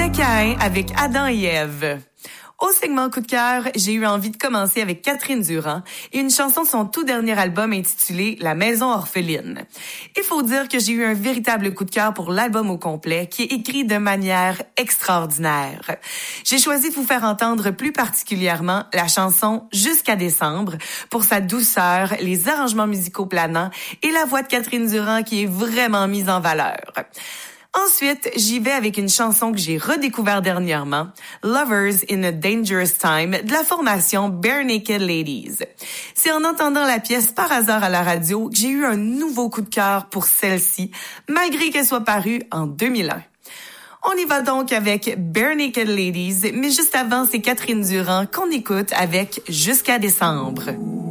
Caïn avec Adam et Ève. Au segment coup de cœur, j'ai eu envie de commencer avec Catherine Durand et une chanson de son tout dernier album intitulé La Maison Orpheline. Il faut dire que j'ai eu un véritable coup de cœur pour l'album au complet qui est écrit de manière extraordinaire. J'ai choisi de vous faire entendre plus particulièrement la chanson Jusqu'à décembre pour sa douceur, les arrangements musicaux planants et la voix de Catherine Durand qui est vraiment mise en valeur. Ensuite, j'y vais avec une chanson que j'ai redécouvert dernièrement, Lovers in a Dangerous Time, de la formation Bare Naked Ladies. C'est en entendant la pièce par hasard à la radio que j'ai eu un nouveau coup de cœur pour celle-ci, malgré qu'elle soit parue en 2001. On y va donc avec Bare Naked Ladies, mais juste avant, c'est Catherine Durand qu'on écoute avec Jusqu'à décembre.